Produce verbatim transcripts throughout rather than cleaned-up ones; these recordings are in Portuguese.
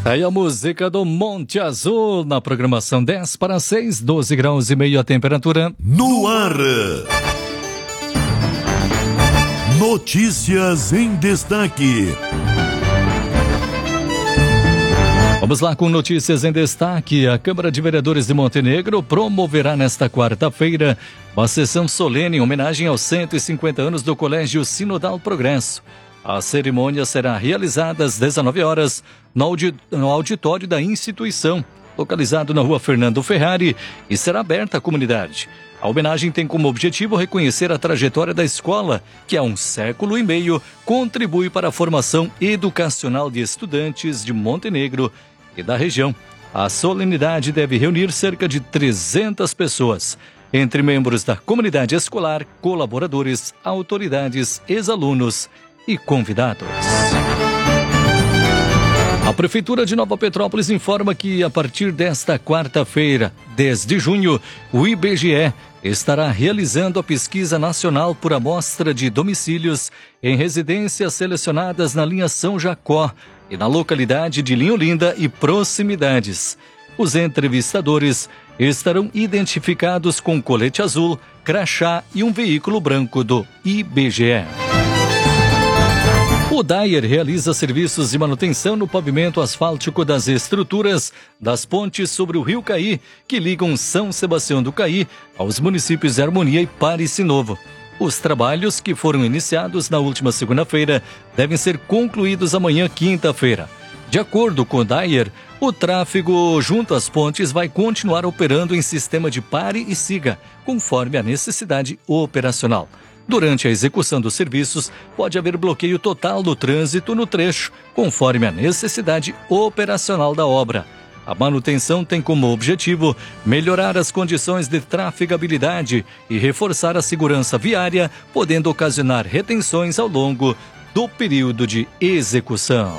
Aí a música do Monte Azul na programação dez para seis, doze graus e meio a temperatura. No ar. Notícias em destaque. Vamos lá com notícias em destaque. A Câmara de Vereadores de Montenegro promoverá nesta quarta-feira uma sessão solene em homenagem aos cento e cinquenta anos do Colégio Sinodal Progresso. A cerimônia será realizada às dezenove horas no auditório da instituição, localizado na rua Fernando Ferrari, e será aberta à comunidade. A homenagem tem como objetivo reconhecer a trajetória da escola, que há um século e meio contribui para a formação educacional de estudantes de Montenegro e da região. A solenidade deve reunir cerca de trezentas pessoas, entre membros da comunidade escolar, colaboradores, autoridades, ex-alunos e convidados. A Prefeitura de Nova Petrópolis informa que, a partir desta quarta-feira, dez de junho, o I B G E estará realizando a pesquisa nacional por amostra de domicílios em residências selecionadas na linha São Jacó e na localidade de Linholinda e proximidades. Os entrevistadores estarão identificados com colete azul, crachá e um veículo branco do I B G E. O Dyer realiza serviços de manutenção no pavimento asfáltico das estruturas das pontes sobre o Rio Caí, que ligam São Sebastião do Caí aos municípios de Harmonia e Parecis Novo. Os trabalhos, que foram iniciados na última segunda-feira, devem ser concluídos amanhã, quinta-feira. De acordo com o Dyer, o tráfego junto às pontes vai continuar operando em sistema de pare e siga, conforme a necessidade operacional. Durante a execução dos serviços, pode haver bloqueio total do trânsito no trecho, conforme a necessidade operacional da obra. A manutenção tem como objetivo melhorar as condições de trafegabilidade e reforçar a segurança viária, podendo ocasionar retenções ao longo do período de execução.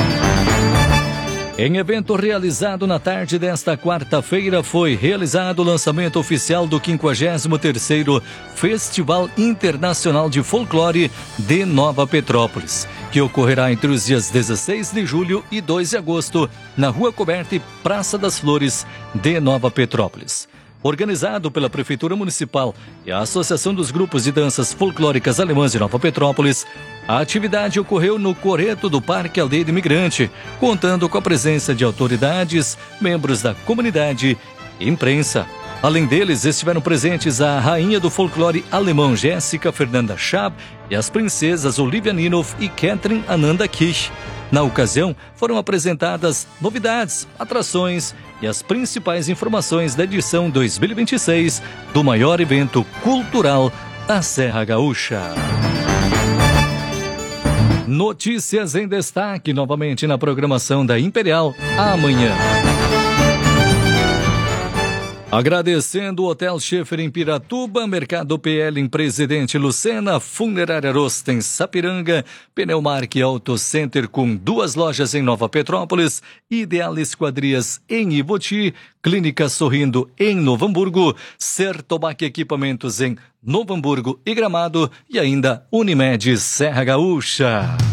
Em evento realizado na tarde desta quarta-feira, foi realizado o lançamento oficial do quinquagésimo terceiro Festival Internacional de Folclore de Nova Petrópolis, que ocorrerá entre os dias dezesseis de julho e dois de agosto, na Rua Coberta e Praça das Flores de Nova Petrópolis. Organizado pela Prefeitura Municipal e a Associação dos Grupos de Danças Folclóricas Alemãs de Nova Petrópolis, a atividade ocorreu no coreto do Parque Aldeia do Imigrante, contando com a presença de autoridades, membros da comunidade e imprensa. Além deles, estiveram presentes a rainha do folclore alemão Jéssica Fernanda Schab e as princesas Olivia Ninow e Catherine Ananda Kish. Na ocasião, foram apresentadas novidades, atrações e as principais informações da edição dois mil e vinte e seis do maior evento cultural da Serra Gaúcha. Notícias em destaque novamente na programação da Imperial amanhã. Agradecendo o Hotel Schaefer em Piratuba, Mercado P L em Presidente Lucena, Funerária Rosta em Sapiranga, Pneumark Auto Center com duas lojas em Nova Petrópolis, Ideal Esquadrias em Ivoti, Clínica Sorrindo em Novo Hamburgo, Sertobac Equipamentos em Novo Hamburgo e Gramado e ainda Unimed Serra Gaúcha.